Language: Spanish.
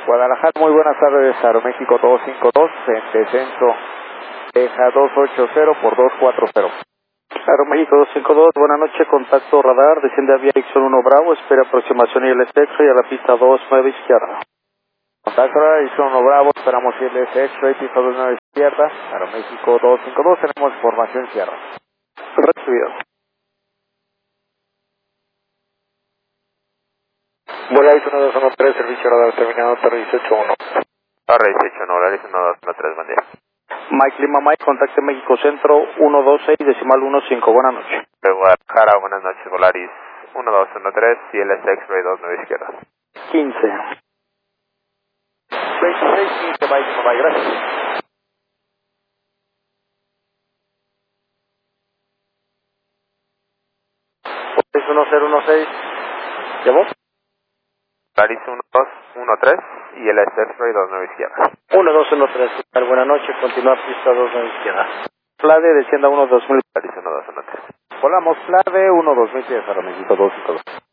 Guadalajara, muy buenas tardes, Aeroméxico 252, en descenso, deja 280 por 240. Aeroméxico 252, buenas noches, contacto radar, desciende a vía Dixon 1 Bravo, espera aproximación y el X-ray a la pista 29 izquierda. Contacto radar, Dixon 1 Bravo, esperamos ir el X-ray, pista 29 izquierda, Aeroméxico 252, tenemos información izquierda. Recibido. Vuela Dixon 213, servicio radar terminado, Torre 181. Torre 181, horario 1213, buen día. Mike Lima Mike, contacte México Centro 126, decimal 15, buenas noches. De Guadalajara, buenas noches, Volaris 1213 y el X-ray 29 izquierda. 15. 26, 15, bye, gracias. Es 1016, ¿llamó? Volaris 1213 y el X-ray 29 izquierda. 1213, buenas noches, continúa pista 29 izquierda. Flade, descienda 12000. Volaris 1213. Volamos Flade 12010, Aeroméxico 252.